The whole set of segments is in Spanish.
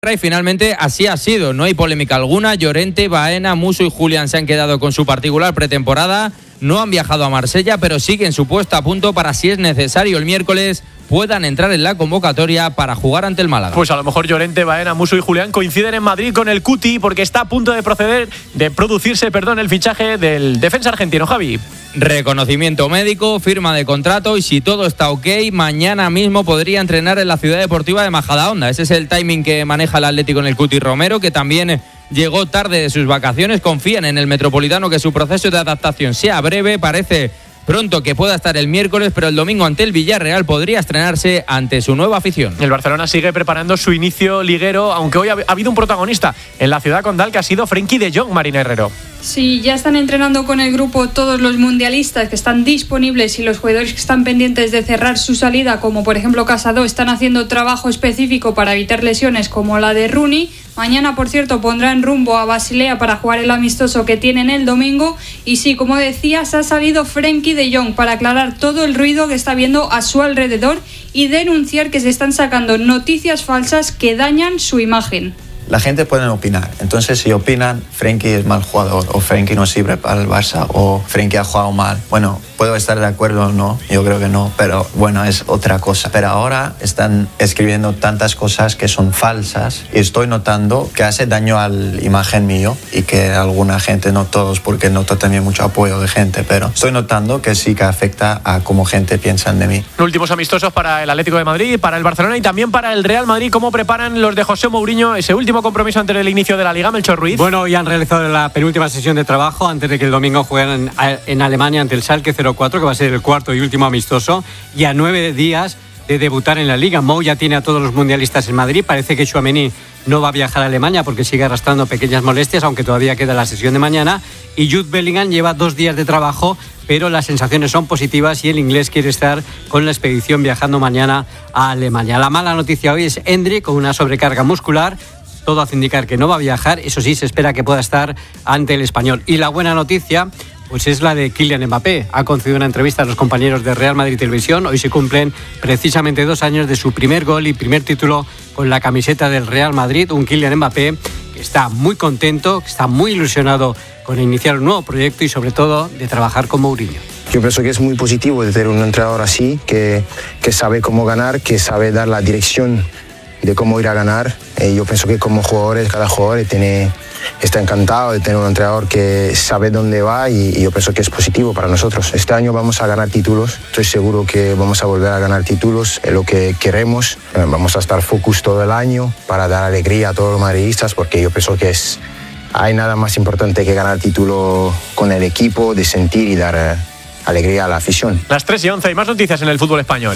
Y finalmente así ha sido, no hay polémica alguna. Llorente, Baena, Musso y Julián se han quedado con su particular pretemporada. No han viajado a Marsella, pero siguen su puesto a punto para, si es necesario, el miércoles puedan entrar en la convocatoria para jugar ante el Málaga. Pues a lo mejor Llorente, Baena, Musso y Julián coinciden en Madrid con el Cuti, porque está a punto de producirse el fichaje del defensa argentino, Javi. Reconocimiento médico, firma de contrato y si todo está ok, mañana mismo podría entrenar en la Ciudad Deportiva de Majadahonda. Ese es el timing que maneja el Atlético en el Cuti Romero, que también llegó tarde de sus vacaciones. Confían en el Metropolitano que su proceso de adaptación sea breve. Parece pronto que pueda estar el miércoles, pero el domingo ante el Villarreal podría estrenarse ante su nueva afición. El Barcelona sigue preparando su inicio liguero, aunque hoy ha habido un protagonista en la ciudad condal que ha sido Frenkie de Jong, Marina Herrero. Sí, ya están entrenando con el grupo todos los mundialistas que están disponibles y los jugadores que están pendientes de cerrar su salida, como por ejemplo Casado, están haciendo trabajo específico para evitar lesiones como la de Rooney. Mañana, por cierto, pondrán rumbo a Basilea para jugar el amistoso que tienen el domingo. Y sí, como decías, ha salido Frenkie de Jong para aclarar todo el ruido que está viendo a su alrededor y denunciar que se están sacando noticias falsas que dañan su imagen. La gente puede opinar, entonces si opinan Frenkie es mal jugador o Frenkie no sirve para el Barça o Frenkie ha jugado mal, bueno, puedo estar de acuerdo o no, yo creo que no, pero bueno, es otra cosa. Pero ahora están escribiendo tantas cosas que son falsas y estoy notando que hace daño a la imagen mío y que alguna gente, no todos, porque noto también mucho apoyo de gente, pero estoy notando que sí que afecta a cómo gente piensa de mí. Últimos amistosos para el Atlético de Madrid, para el Barcelona y también para el Real Madrid. ¿Cómo preparan los de José Mourinho ese último compromiso antes del inicio de la Liga, Melchor Ruiz? Bueno, ya han realizado la penúltima sesión de trabajo antes de que el domingo jueguen en Alemania ante el Schalke 04, que va a ser el cuarto y último amistoso, y a 9 días de debutar en la Liga. Mou ya tiene a todos los mundialistas en Madrid. Parece que Tchouaméni no va a viajar a Alemania porque sigue arrastrando pequeñas molestias, aunque todavía queda la sesión de mañana. Y Jude Bellingham lleva 2 días de trabajo, pero las sensaciones son positivas y el inglés quiere estar con la expedición viajando mañana a Alemania. La mala noticia hoy es Endrick con una sobrecarga muscular. Todo hace indicar que no va a viajar. Eso sí, se espera que pueda estar ante el Español. Y la buena noticia pues es la de Kylian Mbappé. Ha concedido una entrevista a los compañeros de Real Madrid Televisión. Hoy se cumplen precisamente 2 años de su primer gol y primer título con la camiseta del Real Madrid. Un Kylian Mbappé que está muy contento, que está muy ilusionado con iniciar un nuevo proyecto y sobre todo de trabajar con Mourinho. Yo pienso que es muy positivo de tener un entrenador así, que sabe cómo ganar, que sabe dar la dirección de cómo ir a ganar. Yo pienso que como jugadores, cada jugador está encantado de tener un entrenador que sabe dónde va y yo pienso que es positivo para nosotros. Este año vamos a ganar títulos, estoy seguro que vamos a volver a ganar títulos, es lo que queremos. Vamos a estar focus todo el año para dar alegría a todos los madridistas, porque yo pienso que hay nada más importante que ganar título con el equipo, de sentir y dar alegría a la afición. Las 3:11, hay más noticias en el fútbol español.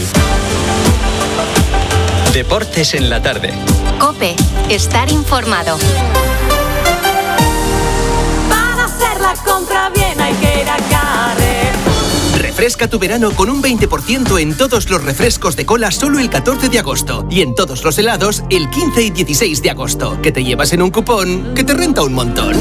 Deportes en la tarde. COPE, estar informado. Para hacer la compra bien hay que ir a Carrefour. Refresca tu verano con un 20% en todos los refrescos de cola solo el 14 de agosto y en todos los helados el 15 y 16 de agosto, que te llevas en un cupón que te renta un montón.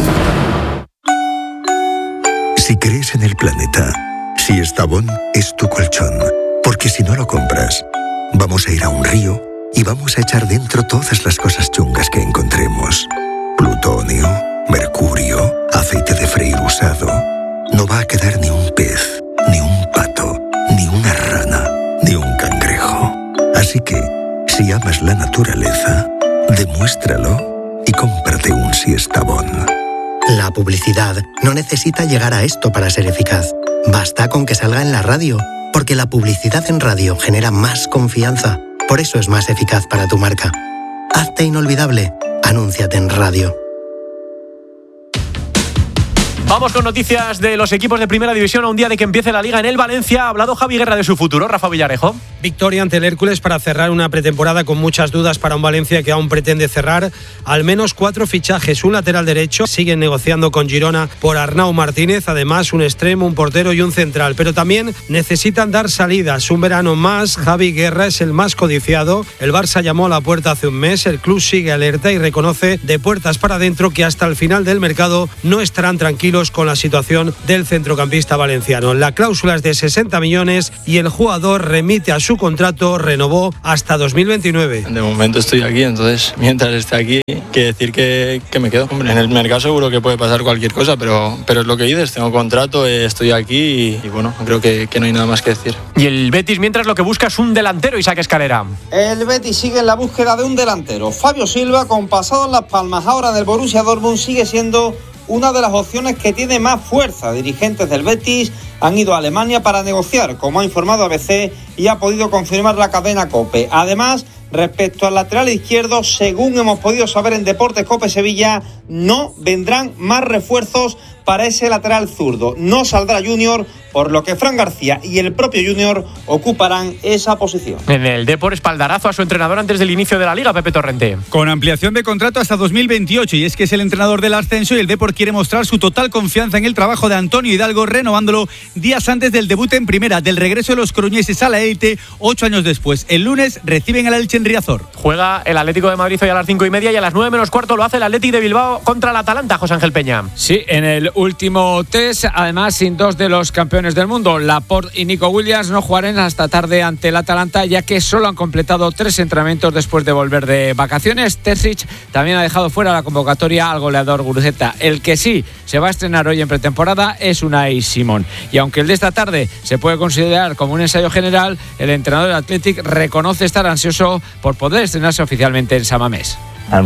Si crees en el planeta, si Estavón es tu colchón, porque si no lo compras, vamos a ir a un río y vamos a echar dentro todas las cosas chungas que encontremos. Plutonio, mercurio, aceite de freír usado. No va a quedar ni un pez, ni un pato, ni una rana, ni un cangrejo. Así que, si amas la naturaleza, demuéstralo y cómprate un Siestabón. La publicidad no necesita llegar a esto para ser eficaz. Basta con que salga en la radio, porque la publicidad en radio genera más confianza. Por eso es más eficaz para tu marca. Hazte inolvidable. Anúnciate en radio. Vamos con noticias de los equipos de Primera División a un día de que empiece la Liga en el Valencia. Ha hablado Javi Guerra de su futuro. Rafa Villarejo. Victoria ante el Hércules para cerrar una pretemporada con muchas dudas para un Valencia que aún pretende cerrar al menos 4 fichajes. Un lateral derecho, siguen negociando con Girona por Arnau Martínez, además un extremo, un portero y un central, pero también necesitan dar salidas. Un verano más, Javi Guerra es el más codiciado. El Barça llamó a la puerta hace un mes, el club sigue alerta y reconoce de puertas para adentro que hasta el final del mercado no estarán tranquilos críticos con la situación del centrocampista valenciano. La cláusula es de 60 millones y el jugador remite a su contrato, renovó hasta 2029. De momento estoy aquí, entonces mientras esté aquí, que decir que me quedo. Hombre, en el mercado seguro que puede pasar cualquier cosa, pero es lo que dices, tengo contrato, estoy aquí y bueno, creo que no hay nada más que decir. Y el Betis, mientras lo que busca es un delantero, Isaac Escalera. El Betis sigue en la búsqueda de un delantero. Fabio Silva, con pasado en Las Palmas, ahora del Borussia Dortmund, sigue siendo una de las opciones que tiene más fuerza. Dirigentes del Betis han ido a Alemania para negociar, como ha informado ABC y ha podido confirmar la cadena COPE. Además, respecto al lateral izquierdo, según hemos podido saber en Deportes COPE Sevilla, no vendrán más refuerzos para ese lateral zurdo. No saldrá Junior, por lo que Fran García y el propio Junior ocuparán esa posición. En el Depor, espaldarazo a su entrenador antes del inicio de la Liga, Pepe Torrente. Con ampliación de contrato hasta 2028, y es que es el entrenador del ascenso y el Depor quiere mostrar su total confianza en el trabajo de Antonio Hidalgo, renovándolo días antes del debut en primera, del regreso de los coruñeses a la élite 8 años después. El lunes reciben al Elche en Riazor. Juega el Atlético de Madrid hoy a las 5:30 y a las 9 menos cuarto lo hace el Atlético de Bilbao contra el Atalanta, José Ángel Peña. Sí, en el último test, además sin dos de los campeones del mundo, Laporte y Nico Williams, no jugarán hasta tarde ante el Atalanta, ya que solo han completado 3 entrenamientos después de volver de vacaciones. Terzic también ha dejado fuera la convocatoria al goleador Guruceta. El que sí se va a estrenar hoy en pretemporada es Unai Simón. Y aunque el de esta tarde se puede considerar como un ensayo general, el entrenador del Athletic reconoce estar ansioso por poder estrenarse oficialmente en San Mamés.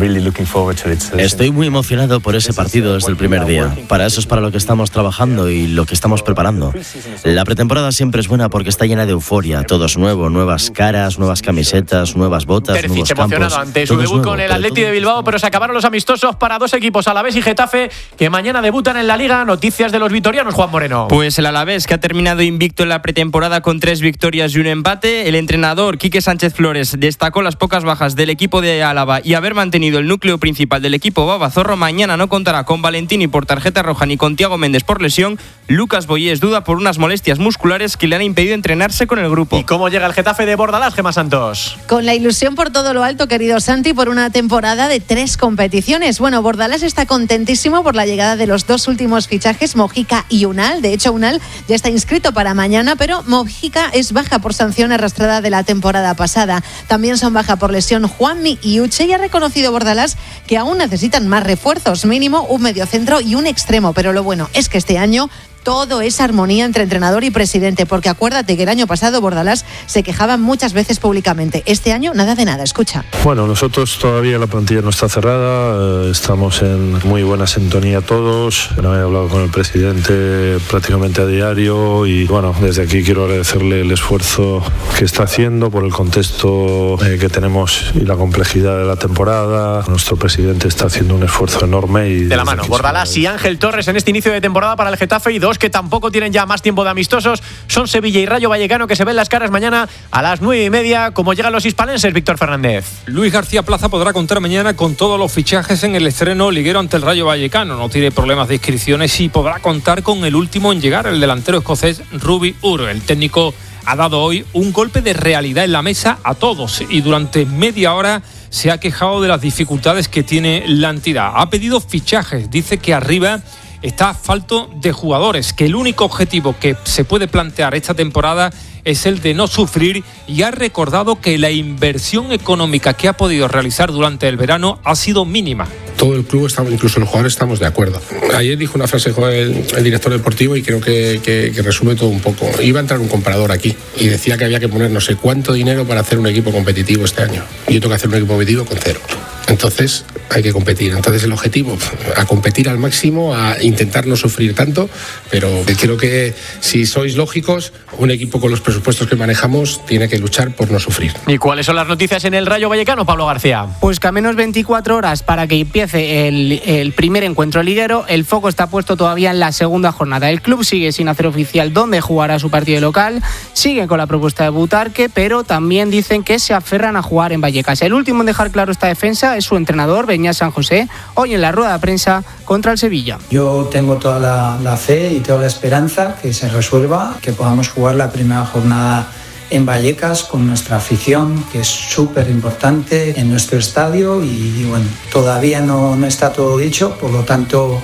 Estoy muy emocionado por ese partido desde el primer día. Para eso es para lo que estamos trabajando y lo que estamos preparando. La pretemporada siempre es buena porque está llena de euforia. Todo es nuevo, nuevas caras, nuevas camisetas, nuevas botas, Terzic nuevos emocionado campos. ante su debut con el Athletic de Bilbao, pero se acabaron los amistosos para dos equipos, Alavés y Getafe, que mañana debutan en la Liga. Noticias de los vitorianos, Juan Moreno. Pues el Alavés, que ha terminado invicto en la pretemporada con 3 victorias y un empate. El entrenador, Quique Sánchez Flores, destacó las pocas bajas del equipo de Álava y haber mantenido el núcleo principal del equipo Babazorro. Mañana no contará con Valentini por tarjeta roja ni con Thiago Méndez por lesión. Lucas Boyés duda por unas molestias musculares que le han impedido entrenarse con el grupo. ¿Y cómo llega el Getafe de Bordalás, Gemma Santos? Con la ilusión por todo lo alto, querido Santi, por una temporada de 3 competiciones. Bueno, Bordalás está contentísimo por la llegada de los 2 últimos fichajes, Mojica y Unal. De hecho, Unal ya está inscrito para mañana, pero Mojica es baja por sanción arrastrada de la temporada pasada. También son baja por lesión Juanmi y Uche, y ha reconocido Bordalás que aún necesitan más refuerzos, mínimo un mediocentro y un extremo, pero lo bueno es que este año todo es armonía entre entrenador y presidente, porque acuérdate que el año pasado Bordalás se quejaba muchas veces públicamente. Este año nada de nada, escucha. Bueno, nosotros todavía la plantilla no está cerrada, estamos en muy buena sintonía todos. He hablado con el presidente prácticamente a diario y bueno, desde aquí quiero agradecerle el esfuerzo que está haciendo por el contexto que tenemos y la complejidad de la temporada. Nuestro presidente está haciendo un esfuerzo enorme. Y de la mano, Bordalás y Ángel Torres en este inicio de temporada para el Getafe, y 2 que tampoco tienen ya más tiempo de amistosos son Sevilla y Rayo Vallecano, que se ven las caras mañana a las 9:30. ¿Cómo llegan los hispalenses, Víctor Fernández? Luis García Plaza podrá contar mañana con todos los fichajes en el estreno liguero ante el Rayo Vallecano. No tiene problemas de inscripciones y podrá contar con el último en llegar, el delantero escocés Ruby Ur. El técnico ha dado hoy un golpe de realidad en la mesa a todos y durante media hora se ha quejado de las dificultades que tiene la entidad. Ha pedido fichajes, dice que arriba está falto de jugadores, que el único objetivo que se puede plantear esta temporada es el de no sufrir, y ha recordado que la inversión económica que ha podido realizar durante el verano ha sido mínima. Todo el club, incluso los jugadores, estamos de acuerdo. Ayer dijo una frase el director deportivo y creo que resume todo un poco. Iba a entrar un comprador aquí y decía que había que poner no sé cuánto dinero para hacer un equipo competitivo este año. Y yo tengo que hacer un equipo competitivo con 0. Entonces hay que competir. Entonces el objetivo, a competir al máximo, a intentar no sufrir tanto, pero creo que si sois lógicos, un equipo con los presupuestos que manejamos tiene que luchar por no sufrir. ¿Y cuáles son las noticias en el Rayo Vallecano, Pablo García? Pues que a menos 24 horas para que empiece el primer encuentro liguero, el foco está puesto todavía en la segunda jornada. El club sigue sin hacer oficial dónde jugará su partido local, sigue con la propuesta de Butarque, pero también dicen que se aferran a jugar en Vallecas. El último en dejar claro esta defensa es su entrenador, Beñat San José, hoy en la rueda de prensa contra el Sevilla. Yo tengo toda la fe y toda la esperanza que se resuelva, que podamos jugar la primera jornada en Vallecas con nuestra afición, que es súper importante en nuestro estadio, y bueno, todavía no está todo dicho, por lo tanto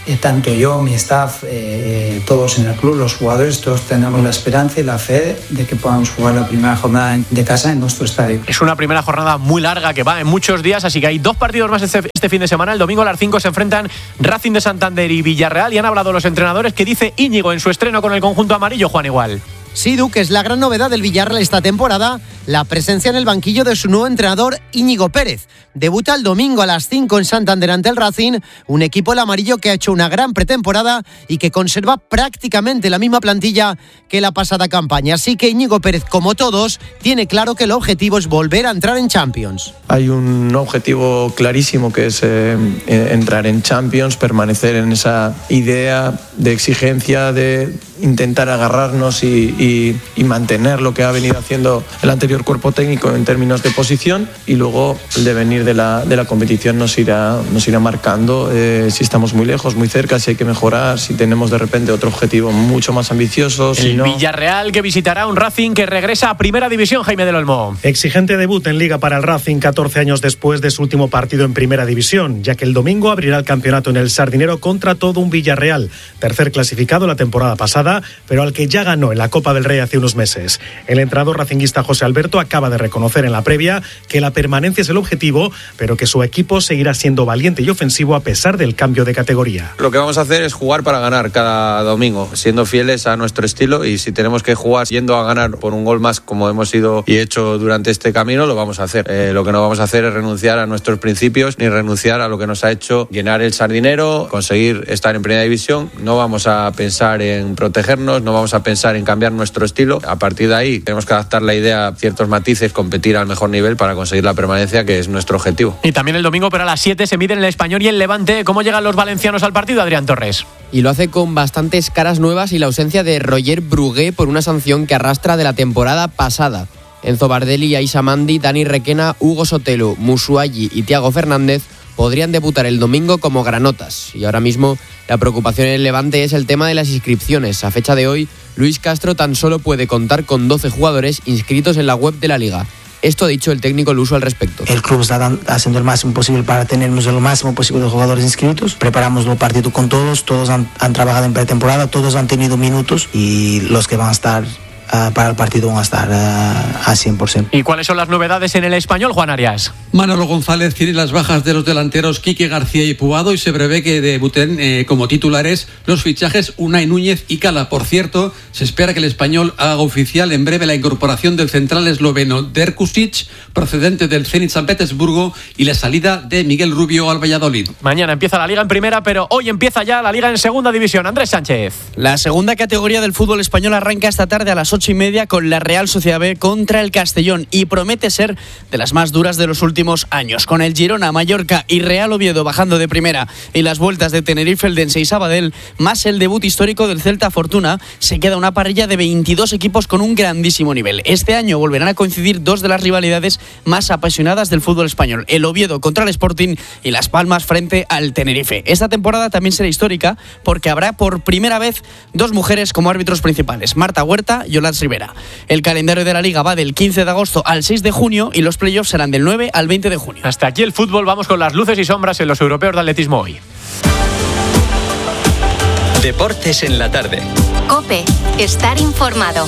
tanto yo, mi staff, todos en el club, los jugadores, todos tenemos la esperanza y la fe de que podamos jugar la primera jornada de casa en nuestro estadio. Es una primera jornada muy larga que va en muchos días, así que hay 2 partidos más este fin de semana. El domingo a las 5 se enfrentan Racing de Santander y Villarreal, y han hablado los entrenadores. Que dice Íñigo en su estreno con el conjunto amarillo, Juan Igual. Sí, Duque, es la gran novedad del Villarreal esta temporada, la presencia en el banquillo de su nuevo entrenador Íñigo Pérez. Debuta el domingo a las 5 en Santander ante el Racing, un equipo el amarillo que ha hecho una gran pretemporada y que conserva prácticamente la misma plantilla que la pasada campaña. Así que Íñigo Pérez, como todos, tiene claro que el objetivo es volver a entrar en Champions. Hay un objetivo clarísimo que es entrar en Champions, permanecer en esa idea de exigencia, de intentar agarrarnos y mantener lo que ha venido haciendo el anterior cuerpo técnico en términos de posición, y luego el devenir de la competición nos irá marcando si estamos muy lejos, muy cerca, si hay que mejorar, si tenemos de repente otro objetivo mucho más ambicioso. El Villarreal que visitará un Racing que regresa a Primera División, Jaime del Olmo. Exigente debut en Liga para el Racing 14 años después de su último partido en Primera División, ya que el domingo abrirá el campeonato en el Sardinero contra todo un Villarreal, tercer clasificado la temporada pasada, pero al que ya ganó en la Copa del Rey hace unos meses. El entrenador racinguista José Alberto acaba de reconocer en la previa que la permanencia es el objetivo, pero que su equipo seguirá siendo valiente y ofensivo a pesar del cambio de categoría. Lo que vamos a hacer es jugar para ganar cada domingo, siendo fieles a nuestro estilo, y si tenemos que jugar yendo a ganar por un gol más, como hemos ido y hecho durante este camino, lo vamos a hacer. Lo que no vamos a hacer es renunciar a nuestros principios ni renunciar a lo que nos ha hecho llenar el Sardinero, conseguir estar en Primera División. No vamos a pensar en protegernos, no vamos a pensar en cambiar nuestro estilo. A partir de ahí tenemos que adaptar la idea a ciertos matices, competir al mejor nivel para conseguir la permanencia, que es nuestro objetivo. Y también el domingo, pero a las 7 se miden el Español y el Levante. ¿Cómo llegan los valencianos al partido, Adrián Torres? Y lo hace con bastantes caras nuevas y la ausencia de Roger Brugué por una sanción que arrastra de la temporada pasada. Enzo Bardelli, Aisha Mandi, Dani Requena, Hugo Sotelo, Musuagi y Thiago Fernández podrían debutar el domingo como granotas. Y ahora mismo la preocupación en el Levante es el tema de las inscripciones. A fecha de hoy, Luis Castro tan solo puede contar con 12 jugadores inscritos en la web de la Liga. Esto ha dicho el técnico Luso al respecto. El club está haciendo el máximo posible para tenernos el máximo posible de jugadores inscritos. Preparamos el partido con todos han trabajado en pretemporada, todos han tenido minutos, y los que van a estar para el partido van a estar a 100%. ¿Y cuáles son las novedades en el Español, Juan Arias? Manolo González tiene las bajas de los delanteros Quique García y Pubado, y se prevé que debuten como titulares los fichajes Unai Núñez y Cala. Por cierto, se espera que el Español haga oficial en breve la incorporación del central esloveno Derkusic, procedente del Zenit San Petersburgo, y la salida de Miguel Rubio al Valladolid. Mañana empieza la Liga en Primera, pero hoy empieza ya la Liga en Segunda División. Andrés Sánchez. La segunda categoría del fútbol español arranca esta tarde a las 8:30 con la Real Sociedad B contra el Castellón, y promete ser de las más duras de los últimos años, con el Girona, Mallorca y Real Oviedo bajando de primera y las vueltas de Tenerife, Eldense y Sabadell, más el debut histórico del Celta Fortuna. Se queda una parrilla de 22 equipos con un grandísimo nivel. Este año volverán a coincidir dos de las rivalidades más apasionadas del fútbol español, el Oviedo contra el Sporting y Las Palmas frente al Tenerife. Esta temporada también será histórica porque habrá por primera vez dos mujeres como árbitros principales, Marta Huerta y Olaz Rivera. El calendario de la Liga va del 15 de agosto al 6 de junio y los playoffs serán del 9 al 20 de junio. Hasta aquí el fútbol, vamos con las luces y sombras en los europeos de atletismo hoy. Deportes en la tarde. COPE, estar informado.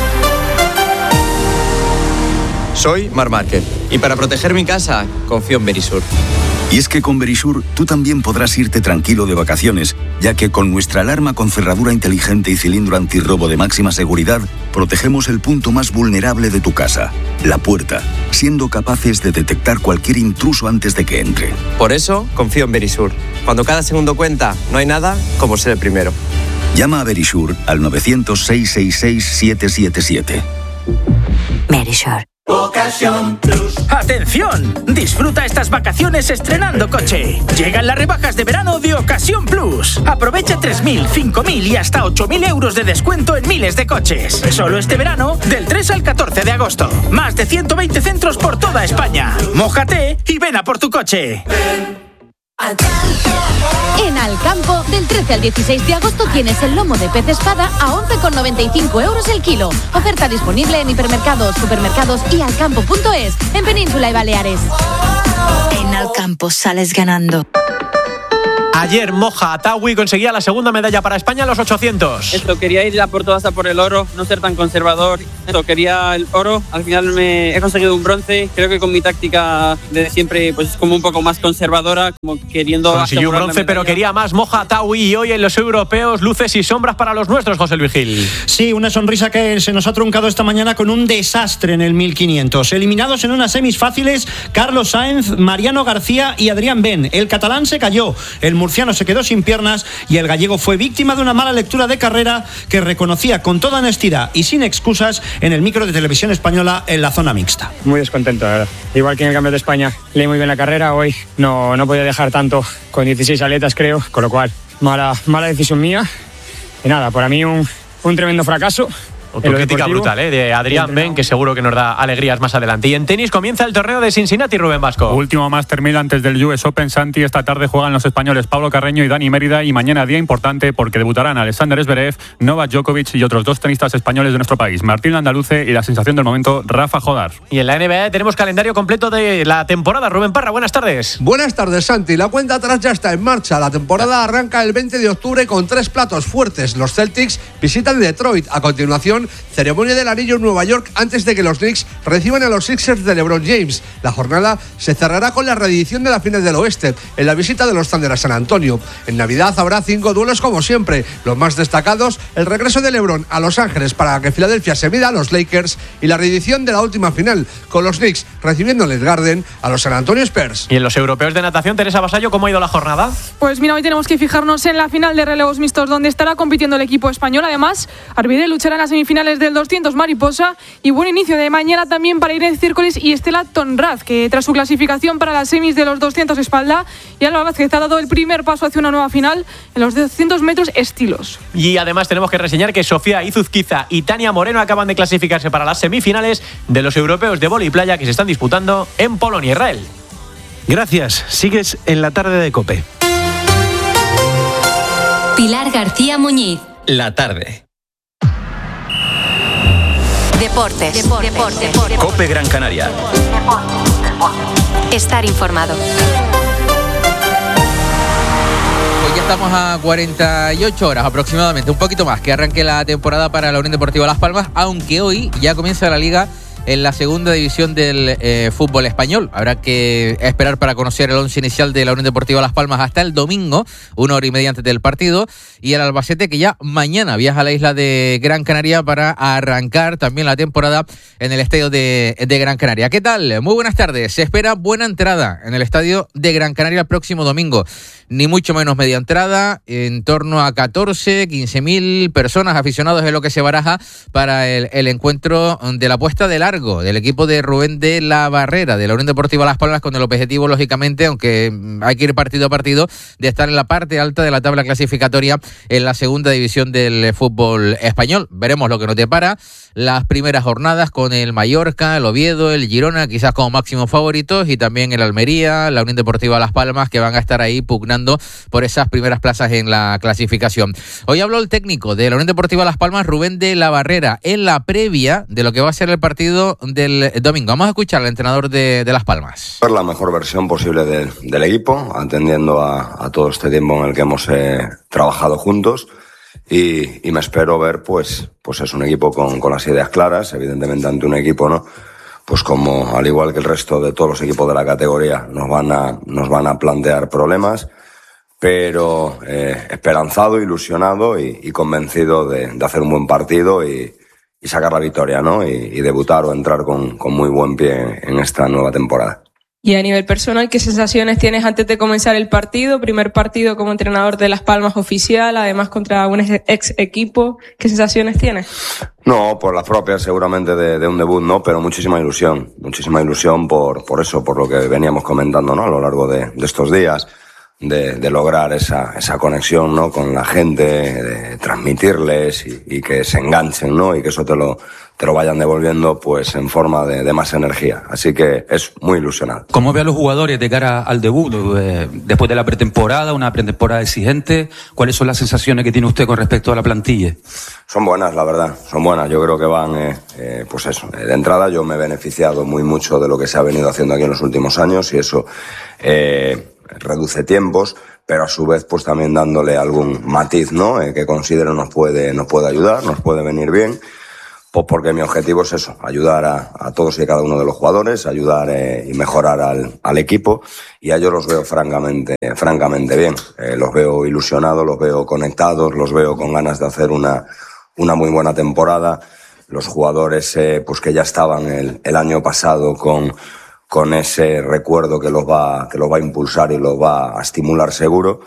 Soy Marc Márquez y para proteger mi casa confío en Verisur. Y es que con Verisur tú también podrás irte tranquilo de vacaciones, ya que con nuestra alarma con cerradura inteligente y cilindro antirrobo de máxima seguridad, protegemos el punto más vulnerable de tu casa, la puerta, siendo capaces de detectar cualquier intruso antes de que entre. Por eso confío en Verisur. Cuando cada segundo cuenta, no hay nada como ser el primero. Llama a Verisur al 900-666-777. Verisur. Ocasión Plus. ¡Atención! Disfruta estas vacaciones estrenando coche. Llegan las rebajas de verano de Ocasión Plus. Aprovecha 3.000, 5.000 y hasta 8.000 euros de descuento en miles de coches. Solo este verano, del 3 al 14 de agosto. Más de 120 centros por toda España. Mójate y ven a por tu coche. En Alcampo, del 13 al 16 de agosto tienes el lomo de pez espada a 11,95 euros el kilo. Oferta disponible en hipermercados, supermercados y alcampo.es, en Península y Baleares. En Alcampo sales ganando. Ayer Moja Atawi conseguía la segunda medalla para España en los 800. Esto, quería ir a por todas a por el oro, no ser tan conservador. Esto, quería el oro, al final me he conseguido un bronce. Creo que con mi táctica de siempre pues es como un poco más conservadora, como queriendo consiguió un bronce, pero quería más Moja Atawi, y hoy en los europeos luces y sombras para los nuestros, José Luis Gil. Sí, una sonrisa que se nos ha truncado esta mañana con un desastre en el 1500. Eliminados en unas semis fáciles, Carlos Sainz, Mariano García y Adrián Ben. El catalán se cayó, el murciano se quedó sin piernas y el gallego fue víctima de una mala lectura de carrera que reconocía con toda honestidad y sin excusas en el micro de Televisión Española en la zona mixta. Muy descontento, la verdad. Igual que en el Campeonato de España leí muy bien la carrera, hoy no podía dejar tanto con 16 aletas, creo, con lo cual mala decisión mía. Y nada, para mí un tremendo fracaso. Autocrítica brutal, de Adrián Ben, que seguro que nos da alegrías más adelante. Y en tenis comienza el torneo de Cincinnati, Rubén Vasco. Último Master 1000 antes del US Open, Santi. Esta tarde juegan los españoles Pablo Carreño y Dani Mérida, y mañana día importante porque debutarán Alexander Zverev, Novak Djokovic y otros dos tenistas españoles de nuestro país, Martín Andaluce y la sensación del momento, Rafa Jodar. Y en la NBA tenemos calendario completo de la temporada. Rubén Parra, buenas tardes. Buenas tardes, Santi. La cuenta atrás ya está en marcha. La temporada arranca el 20 de octubre con 3 platos fuertes. Los Celtics visitan Detroit. A continuación, ceremonia del anillo en Nueva York antes de que los Knicks reciban a los Sixers de LeBron James. La jornada se cerrará con la reedición de la final del Oeste, en la visita de los Thunder a San Antonio. En Navidad habrá 5 duelos como siempre. Los más destacados, el regreso de LeBron a Los Ángeles para que Filadelfia se mida a los Lakers, y la reedición de la última final, con los Knicks recibiendo en el Garden a los San Antonio Spurs. Y en los europeos de natación, Teresa Vasallo, ¿cómo ha ido la jornada? Pues mira, hoy tenemos que fijarnos en la final de relevos mixtos, donde estará compitiendo el equipo español. Además, Arvidé luchará en las semifinales del 200 mariposa, y buen inicio de mañana también para Irene Círcoles y Estela Tonraz, que tras su clasificación para las semis de los 200 espalda, y Alba Vázquez ha dado el primer paso hacia una nueva final en los 200 metros estilos. Y además tenemos que reseñar que Sofía Izuzquiza y Tania Moreno acaban de clasificarse para las semifinales de los europeos de vóley playa que se están disputando en Polonia, Israel. Gracias. Sigues en la tarde de COPE. Pilar García Muñiz. La tarde. Deportes. COPE Gran Canaria. Estar informado. Pues ya estamos a 48 horas aproximadamente, un poquito más, que arranque la temporada para la Unión Deportiva Las Palmas, aunque hoy ya comienza la Liga en la segunda división del fútbol español. Habrá que esperar para conocer el once inicial de la Unión Deportiva Las Palmas hasta el domingo, 1h30 antes del partido, y el Albacete, que ya mañana viaja a la isla de Gran Canaria para arrancar también la temporada en el estadio de Gran Canaria. ¿Qué tal? Muy buenas tardes. Se espera buena entrada en el estadio de Gran Canaria el próximo domingo. Ni mucho menos media entrada, en torno a 15.000 personas, aficionados, es lo que se baraja para el encuentro de la puesta de largo del equipo de Rubén de la Barrera, de la Unión Deportiva Las Palmas, con el objetivo, lógicamente, aunque hay que ir partido a partido, de estar en la parte alta de la tabla clasificatoria en la segunda división del fútbol español. Veremos lo que nos depara las primeras jornadas con el Mallorca, el Oviedo, el Girona, quizás como máximos favoritos, y también el Almería, la Unión Deportiva Las Palmas, que van a estar ahí pugnando por esas primeras plazas en la clasificación. Hoy habló el técnico de la Unión Deportiva Las Palmas, Rubén de la Barrera, en la previa de lo que va a ser el partido del domingo. Vamos a escuchar al entrenador de Las Palmas. La mejor versión posible del equipo, atendiendo a todo este tiempo en el que hemos trabajado juntos, y me espero ver pues es un equipo con las ideas claras, evidentemente ante un equipo, ¿no? Pues como al igual que el resto de todos los equipos de la categoría nos van a plantear problemas, pero esperanzado, ilusionado y convencido de hacer un buen partido y sacar la victoria, ¿no? Y debutar o entrar con muy buen pie en esta nueva temporada. Y a nivel personal, ¿qué sensaciones tienes antes de comenzar el partido? Primer partido como entrenador de Las Palmas oficial, además contra un ex equipo. ¿Qué sensaciones tienes? No, por las propias seguramente de un debut, ¿no? Pero muchísima ilusión por eso, por lo que veníamos comentando, ¿no? A lo largo de estos días. De lograr esa conexión, ¿no? Con la gente, de transmitirles y que se enganchen, ¿no? Y que eso te lo vayan devolviendo pues en forma de más energía. Así que es muy ilusionante. ¿Cómo ve a los jugadores de cara al debut? Después de la pretemporada, una pretemporada exigente, ¿cuáles son las sensaciones que tiene usted con respecto a la plantilla? Son buenas, la verdad, son buenas. Yo creo que van, pues eso. De entrada yo me he beneficiado muy mucho de lo que se ha venido haciendo aquí en los últimos años y eso reduce tiempos, pero a su vez pues también dándole algún matiz, ¿no? Que considero nos puede ayudar, nos puede venir bien. Pues porque mi objetivo es eso, ayudar a todos y cada uno de los jugadores, ayudar y mejorar al equipo, y a ellos los veo francamente bien. Los veo ilusionados, los veo conectados, los veo con ganas de hacer una muy buena temporada. Los jugadores pues que ya estaban el año pasado con ese recuerdo que los va a impulsar y los va a estimular seguro.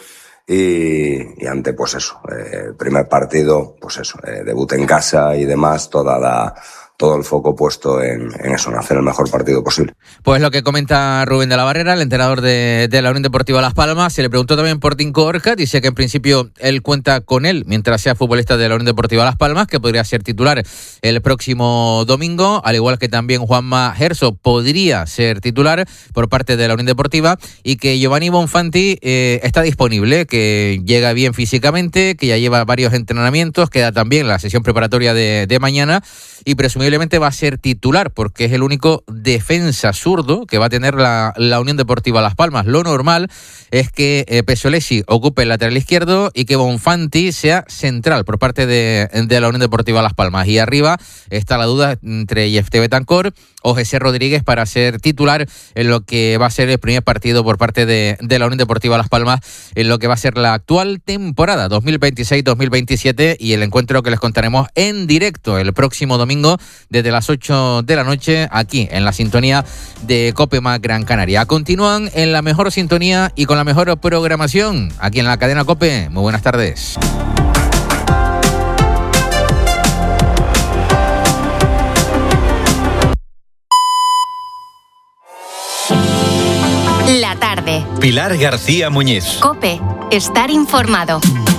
Y ante, pues eso, primer partido, pues eso, debut en casa y demás, todo el foco puesto en eso, en hacer el mejor partido posible. Pues lo que comenta Rubén de la Barrera, el entrenador de la Unión Deportiva Las Palmas. Se le preguntó también por Tinko Orca, dice que en principio él cuenta con él mientras sea futbolista de la Unión Deportiva Las Palmas, que podría ser titular el próximo domingo, al igual que también Juanma Gerso podría ser titular por parte de la Unión Deportiva, y que Giovanni Bonfanti está disponible, que llega bien físicamente, que ya lleva varios entrenamientos, queda también la sesión preparatoria de mañana, y presumiblemente va a ser titular porque es el único defensa zurdo que va a tener la Unión Deportiva Las Palmas. Lo normal es que Pesolesi ocupe el lateral izquierdo y que Bonfanti sea central por parte de la Unión Deportiva Las Palmas. Y arriba está la duda entre Jefté Betancor o José Rodríguez para ser titular en lo que va a ser el primer partido por parte de la Unión Deportiva Las Palmas en lo que va a ser la actual temporada 2026-2027, y el encuentro que les contaremos en directo el próximo domingo desde las 8 de la noche aquí en la sintonía de COPE Más Gran Canaria. Continúan en la mejor sintonía y con la mejor programación aquí en la cadena COPE. Muy buenas tardes. La tarde. Pilar García Muñiz. COPE. Estar informado.